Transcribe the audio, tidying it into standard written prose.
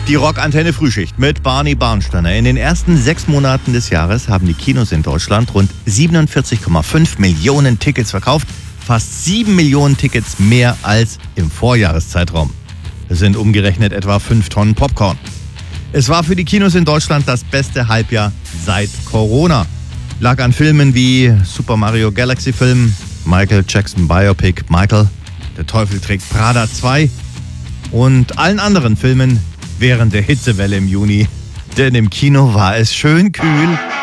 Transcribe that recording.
Die Rockantenne Frühschicht mit Barney Barnsteiner. In den ersten 6 Monaten des Jahres haben die Kinos in Deutschland rund 47,5 Millionen Tickets verkauft. Fast 7 Millionen Tickets mehr als im Vorjahreszeitraum. Das sind umgerechnet etwa 5 Tonnen Popcorn. Es war für die Kinos in Deutschland das beste Halbjahr seit Corona. Lag an Filmen wie Super Mario Galaxy Film, Michael Jackson Biopic Michael, Der Teufel trägt Prada 2 und allen anderen Filmen während der Hitzewelle im Juni. Denn im Kino war es schön kühl.